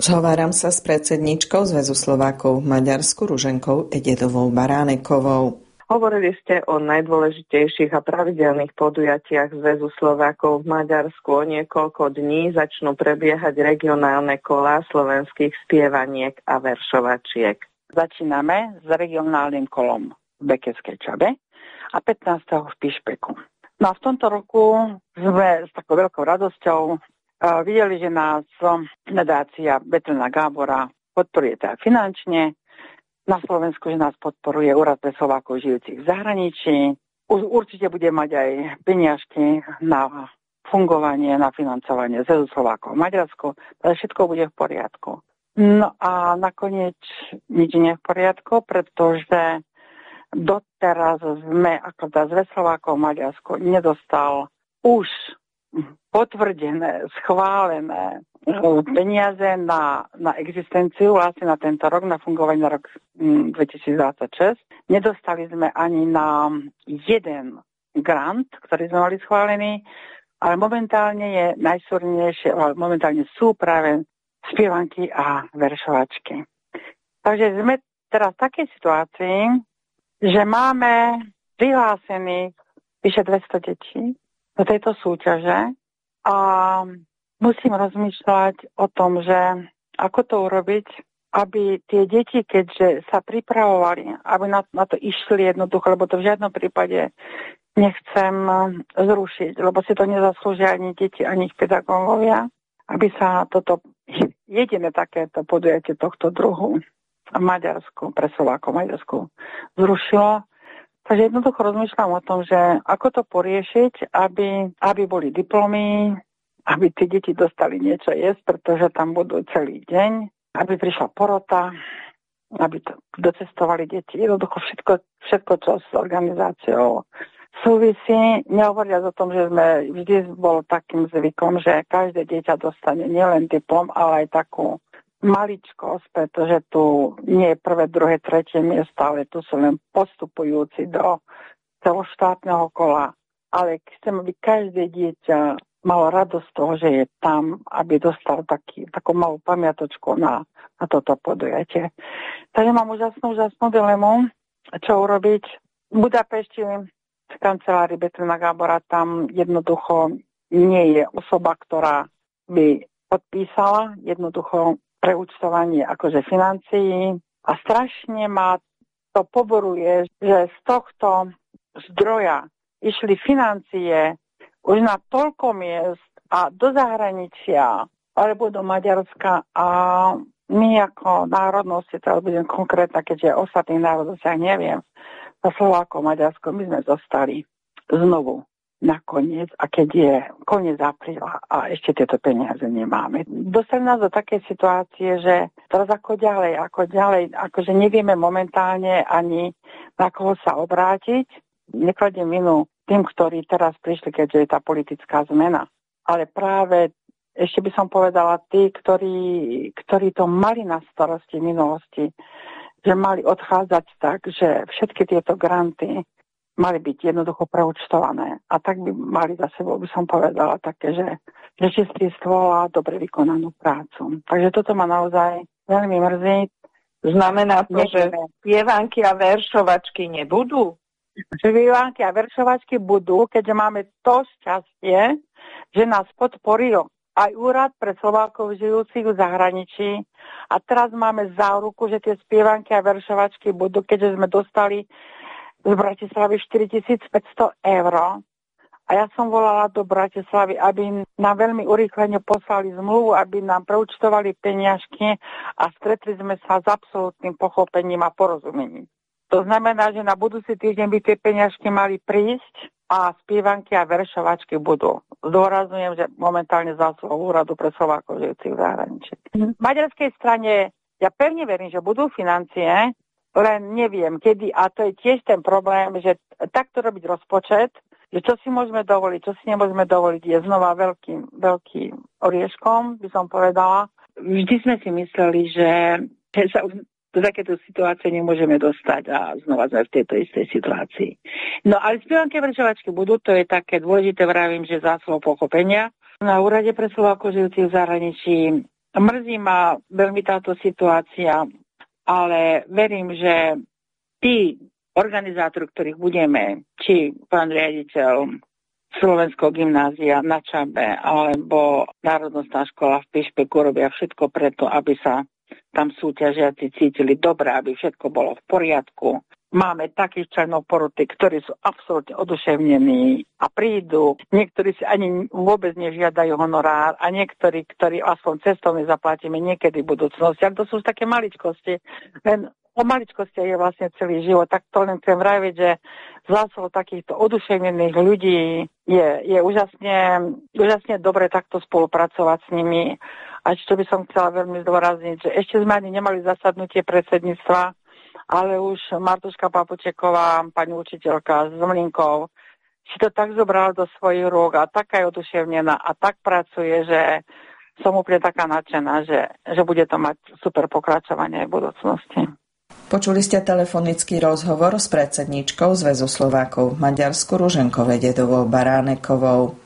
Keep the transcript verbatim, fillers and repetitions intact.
Zhováram sa s predsedníčkou Zväzu Slovákov v Maďarsku Ruženkou Ededovou Baránekovou. Hovorili ste o najdôležitejších a pravidelných podujatiach Zväzu Slovákov v Maďarsku. O niekoľko dní začnú prebiehať regionálne kolá slovenských spievaniek a veršovačiek. Začíname s regionálnym kolom v Bekeskej Čabe a pätnásteho v Pišpeku. No a v tomto roku sme s takou veľkou radosťou uh, videli, že nás nadácia Betléna Gábora podporuje teda finančne. Na Slovensku, že nás podporuje Úrad pre Slovákov žijúcich v zahraničí. Určite bude mať aj peniažky na fungovanie, na financovanie Zväzu Slovákov v Maďarsku, ale všetko bude v poriadku. No a nakoniec nič nie je v poriadku, pretože doteraz sme, ako tá Zväz Slovákov v Maďarsku, nedostal už potvrdené, schválené peniaze na, na existenciu vlastne na tento rok, na fungovanie na rok dvetisícdvadsaťšesť. Nedostali sme ani na jeden grant, ktorý sme mali schválený, ale momentálne je najsúrnejšie, ale momentálne sú práve spievanky a veršovačky. Takže sme teraz v takej situácii, že máme vyhlásených vyše dvesto detí do tejto súťaže a musím rozmýšľať o tom, že ako to urobiť, aby tie deti, keďže sa pripravovali, aby na, na to išli jednoducho, lebo to v žiadnom prípade nechcem zrušiť, lebo si to nezaslúžia ani deti, ani ich pedagógovia, aby sa toto jediné takéto podujatie tohto druhu v Maďarsku, pre Slovákov v Maďarsku zrušilo. Takže jednoducho rozmýšľam o tom, že ako to poriešiť, aby, aby boli diplomy, aby tí deti dostali niečo jesť, pretože tam budú celý deň, aby prišla porota, aby to docestovali deti. Jednoducho všetko, všetko, čo s organizáciou súvisí. Nehovoriac o tom, že sme vždy bol takým zvykom, že každé dieťa dostane nielen diplom, ale aj takú maličkosť, pretože tu nie je prvé, druhé, tretie miesto, ale tu sú len postupujúci do celoštátneho kola. Ale chcem, aby každé dieťa malo radosť z toho, že je tam, aby dostal taký, takú malú pamiatočku na, na toto podujatie. Takže mám úžasnú, úžasnú dilemu, čo urobiť. V Budapešti, v kancelárii Betléna Gábora, tam jednoducho nie je osoba, ktorá by podpísala jednoducho preúčtovanie akože financií a strašne ma to poboruje, že z tohto zdroja išli financie už na toľko miest a do zahraničia, alebo do Maďarska a my ako národnosti, teda budem konkrétna, keďže o ostatných národnostiach neviem, za Slovákov, Maďarsko, my sme zostali znovu nakoniec, a keď je koniec apríla a ešte tieto peniaze nemáme. Dostali nás do takej situácie, že teraz ako ďalej, ako ďalej, akože nevieme momentálne ani na koho sa obrátiť. Nekladiem vinu tým, ktorí teraz prišli, keďže je tá politická zmena. Ale práve ešte by som povedala tí, ktorí, ktorí to mali na starosti v minulosti, že mali odchádzať tak, že všetky tieto granty mali byť jednoducho preúčtované. A tak by mali za sebou, by som povedala, také, že, že čistý stôl a dobre vykonanú prácu. Takže toto ma naozaj veľmi mrzí. Znamená to, že spievanky a veršovačky nebudú? Spievanky a veršovačky budú, keďže máme to šťastie, že nás podporil aj Úrad pre Slovákov žijúcich v zahraničí. A teraz máme záruku, že tie spievanky a veršovačky budú, keďže sme dostali z Bratislavy štyritisícpäťsto eur. A ja som volala do Bratislavy, aby nám veľmi urýchlene poslali zmluvu, aby nám preúčtovali peniažky a stretli sme sa s absolútnym pochopením a porozumením. To znamená, že na budúci týždeň by tie peniažky mali prísť a spievanky a veršovačky budú. Zdôrazňujem, že momentálne zásluhou Úradu pre Slovákov žijúcich v zahraničí. V maďarskej strane ja pevne verím, že budú financie, len neviem kedy, a to je tiež ten problém, že takto robiť rozpočet, že čo si môžeme dovoliť, čo si nemôžeme dovoliť, je znova veľkým, veľkým orieškom, by som povedala. Vždy sme si mysleli, že sa do takéto situácie nemôžeme dostať a znova sme v tejto istej situácii. No ale spievanky veršovačky budú, to je také dôležité, vravím, že zásluhou pochopenia. Na Úrade pre Slovákov žijúcich v zahraničí Mrzí ma veľmi táto situácia, ale verím, že tí organizátori, ktorých budeme, či pán riaditeľ Slovenského gymnázia na Čabe alebo Národnostná škola v Pišpeku robia všetko preto, aby sa tam súťažiaci cítili dobre, aby všetko bolo v poriadku. Máme takých členov poroty, ktorí sú absolútne oduševnení a prídu. Niektorí si ani vôbec nežiadajú honorár a niektorí, ktorí aspoň cestovne zaplatíme niekedy v budúcnosti. Ale to sú už také maličkosti. Len o maličkosti je vlastne celý život. Tak to len chcem vraviť, že zásluhou takýchto oduševnených ľudí je, je úžasne, úžasne dobre takto spolupracovať s nimi. A čo by som chcela veľmi zdôrazniť, že ešte sme ani nemali zasadnutie predsedníctva, ale už Martuška Papučeková, pani učiteľka z Zmlinkov, si to tak zobrala do svojich rúk a taká je oduševnená a tak pracuje, že som úplne taká nadšená, že, že bude to mať super pokračovanie v budúcnosti. Počuli ste telefonický rozhovor s predsedníčkou Zväzu Slovákov v Maďarsku Ruženkou Vededovou Baránekovou.